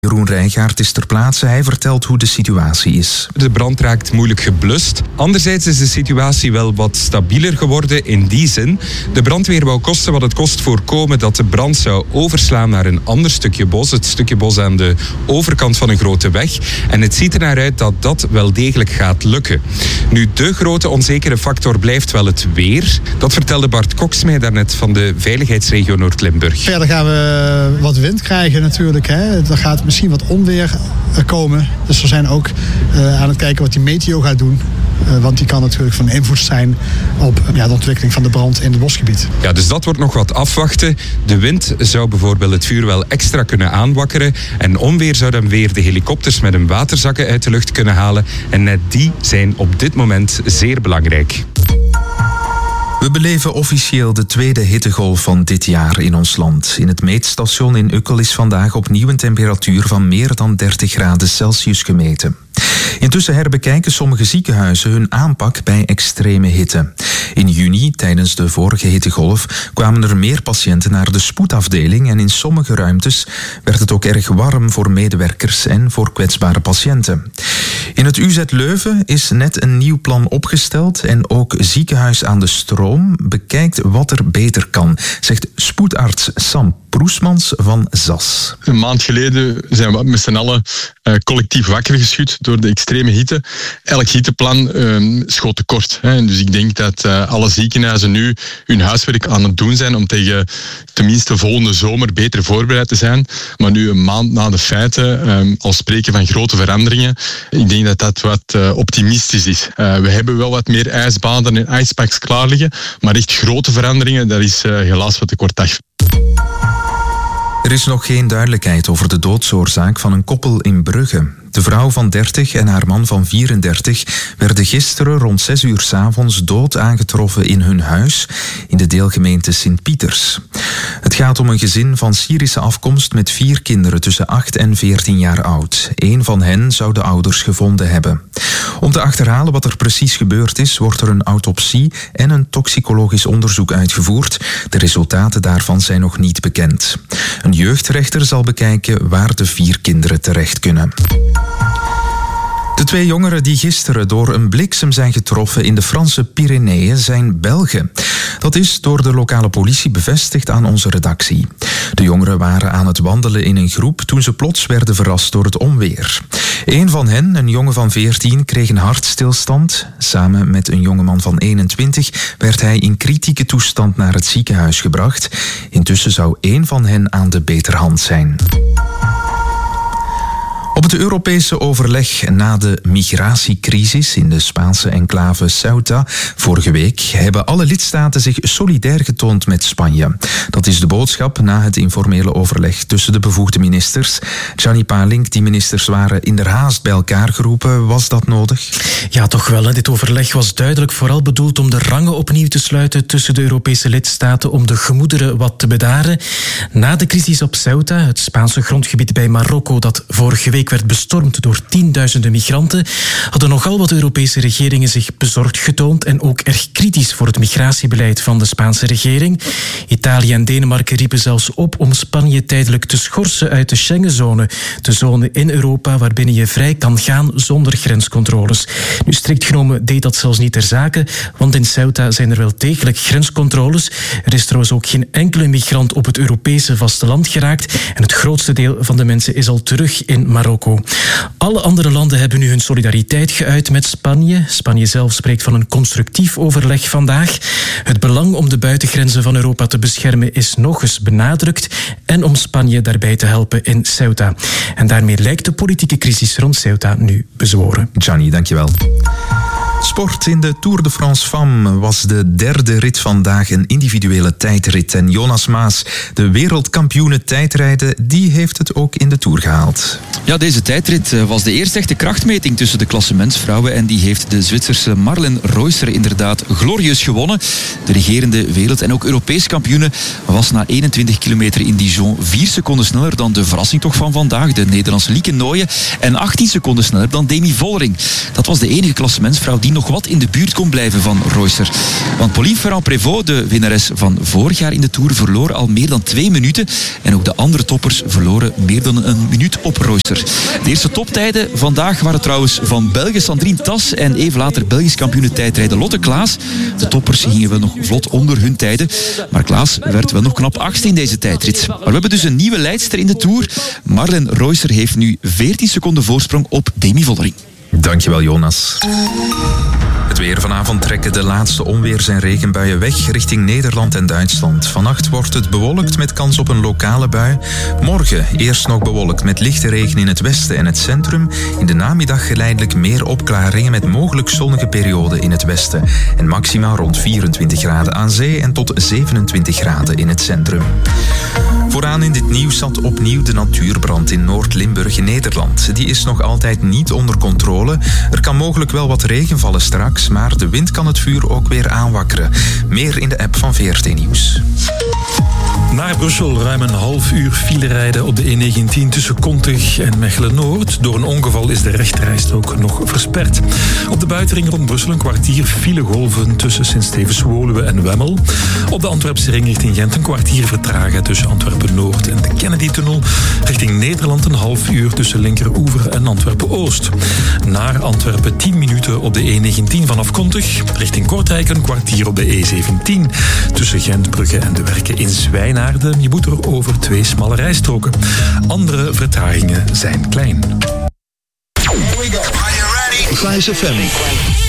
Jeroen Rijgaard is ter plaatse. Hij vertelt hoe de situatie is. De brand raakt moeilijk geblust. Anderzijds is de situatie wel wat stabieler geworden in die zin. De brandweer wou kosten wat het kost voorkomen dat de brand zou overslaan naar een ander stukje bos. Het stukje bos aan de overkant van een grote weg. En het ziet er naar uit dat dat wel degelijk gaat lukken. Nu, de grote onzekere factor blijft wel het weer. Dat vertelde Bart Cox mij daarnet van de veiligheidsregio Noord-Limburg. Verder gaan we wat wind krijgen natuurlijk. Er gaat misschien wat onweer komen. Dus we zijn ook aan het kijken wat die meteo gaat doen. Want die kan natuurlijk van invloed zijn op de ontwikkeling van de brand in het bosgebied. Ja, dus dat wordt nog wat afwachten. De wind zou bijvoorbeeld het vuur wel extra kunnen aanwakkeren. En onweer zou dan weer de helikopters met hun waterzakken uit de lucht kunnen halen. En net die zijn op dit moment zeer belangrijk. We beleven officieel de tweede hittegolf van dit jaar in ons land. In het meetstation in Ukkel is vandaag opnieuw een temperatuur van meer dan 30 graden Celsius gemeten. Intussen herbekijken sommige ziekenhuizen hun aanpak bij extreme hitte. In juni, tijdens de vorige hittegolf, kwamen er meer patiënten naar de spoedafdeling en in sommige ruimtes werd het ook erg warm voor medewerkers en voor kwetsbare patiënten. In het UZ Leuven is net een nieuw plan opgesteld en ook Ziekenhuis aan de Stroom bekijkt wat er beter kan, zegt spoedarts Sam Proesmans van ZAS. Een maand geleden zijn we met z'n allen collectief wakker geschud door de extreme hitte. Elk hitteplan schoot tekort. Dus ik denk dat alle ziekenhuizen nu hun huiswerk aan het doen zijn om tegen tenminste volgende zomer beter voorbereid te zijn. Maar nu een maand na de feiten al spreken van grote veranderingen. Ik denk dat dat wat optimistisch is. We hebben wel wat meer ijsbaden en ijspaks klaar liggen, maar echt grote veranderingen, dat is helaas wat te kort dag. Er is nog geen duidelijkheid over de doodsoorzaak van een koppel in Brugge. De vrouw van 30 en haar man van 34 werden gisteren rond 6 uur 's avonds dood aangetroffen in hun huis in de deelgemeente Sint-Pieters. Het gaat om een gezin van Syrische afkomst met 4 kinderen tussen 8 en 14 jaar oud. 1 van hen zou de ouders gevonden hebben. Om te achterhalen wat er precies gebeurd is, wordt er een autopsie en een toxicologisch onderzoek uitgevoerd. De resultaten daarvan zijn nog niet bekend. Een jeugdrechter zal bekijken waar de 4 kinderen terecht kunnen. De 2 jongeren die gisteren door een bliksem zijn getroffen in de Franse Pyreneeën zijn Belgen. Dat is door de lokale politie bevestigd aan onze redactie. De jongeren waren aan het wandelen in een groep toen ze plots werden verrast door het onweer. Een van hen, een jongen van 14, kreeg een hartstilstand. Samen met een jongeman van 21 werd hij in kritieke toestand naar het ziekenhuis gebracht. Intussen zou 1 van hen aan de beterhand zijn. Op het Europese overleg na de migratiecrisis in de Spaanse enclave Ceuta vorige week hebben alle lidstaten zich solidair getoond met Spanje. Dat is de boodschap na het informele overleg tussen de bevoegde ministers. Gianni Palink, die ministers waren inderhaast bij elkaar geroepen. Was dat nodig? Ja, toch wel. Dit overleg was duidelijk vooral bedoeld om de rangen opnieuw te sluiten tussen de Europese lidstaten, om de gemoederen wat te bedaren. Na de crisis op Ceuta, het Spaanse grondgebied bij Marokko dat vorige week werd bestormd door tienduizenden migranten, hadden nogal wat Europese regeringen zich bezorgd getoond en ook erg kritisch voor het migratiebeleid van de Spaanse regering. Italië en Denemarken riepen zelfs op om Spanje tijdelijk te schorsen uit de Schengenzone, de zone in Europa waarbinnen je vrij kan gaan zonder grenscontroles. Nu, strikt genomen deed dat zelfs niet ter zake, want in Ceuta zijn er wel degelijk grenscontroles. Er is trouwens ook geen enkele migrant op het Europese vasteland geraakt en het grootste deel van de mensen is al terug in Marokko. Alle andere landen hebben nu hun solidariteit geuit met Spanje. Spanje zelf spreekt van een constructief overleg vandaag. Het belang om de buitengrenzen van Europa te beschermen is nog eens benadrukt en om Spanje daarbij te helpen in Ceuta. En daarmee lijkt de politieke crisis rond Ceuta nu bezworen. Gianni, dankjewel. Sport in de Tour de France Femmes was de derde rit vandaag een individuele tijdrit. En Jonas Maas, de wereldkampioene tijdrijden, die heeft het ook in de Tour gehaald. Ja, deze tijdrit was de eerste echte krachtmeting tussen de klassementsvrouwen en die heeft de Zwitserse Marlen Reusser inderdaad glorieus gewonnen. De regerende wereld- en ook Europees kampioene was na 21 kilometer in Dijon 4 seconden sneller dan de verrassing toch van vandaag, de Nederlandse Lieke Nooijen, en 18 seconden sneller dan Demi Vollering. Dat was de enige klassementsvrouw die die nog wat in de buurt kon blijven van Reusser. Want Pauline Ferrand-Prévot, de winnares van vorig jaar in de Tour, verloor al meer dan 2 minuten. En ook de andere toppers verloren meer dan een minuut op Reusser. De eerste toptijden vandaag waren trouwens van België Sandrine Tas en even later Belgisch kampioene tijdrijden Lotte Klaas. De toppers gingen wel nog vlot onder hun tijden, maar Klaas werd wel nog knap 8e in deze tijdrit. Maar we hebben dus een nieuwe leidster in de Tour. Marlen Reusser heeft nu 14 seconden voorsprong op Demi Vollering. Dankjewel, Jonas. Het weer. Vanavond trekken de laatste onweers- en regenbuien weg richting Nederland en Duitsland. Vannacht wordt het bewolkt met kans op een lokale bui. Morgen eerst nog bewolkt met lichte regen in het westen en het centrum. In de namiddag geleidelijk meer opklaringen met mogelijk zonnige perioden in het westen. En maximaal rond 24 graden aan zee en tot 27 graden in het centrum. Vooraan in dit nieuws zat opnieuw de natuurbrand in Noord-Limburg in Nederland. Die is nog altijd niet onder controle. Er kan mogelijk wel wat regen vallen straks, maar de wind kan het vuur ook weer aanwakkeren. Meer in de app van VRT Nieuws. Naar Brussel ruim een half uur file rijden op de E19 tussen Kontig en Mechelen-Noord. Door een ongeval is de rechterrijstrook nog versperd. Op de buitenring rond Brussel een kwartier filegolven tussen Sint-Stevens-Woluwe en Wemmel. Op de Antwerpse ring richting Gent een kwartier vertragen tussen Antwerpen-Noord en de Kennedy-tunnel. Richting Nederland een half uur tussen Linkeroever en Antwerpen-Oost. Naar Antwerpen 10 minuten op de E19 vanaf Kontig. Richting Kortrijk een kwartier op de E17 tussen Gentbrugge en de Werken in Zwijnaarden. Je moet er over 2 smalle rijstroken. Andere vertragingen zijn klein. Here we go. Are you ready? Vice FM.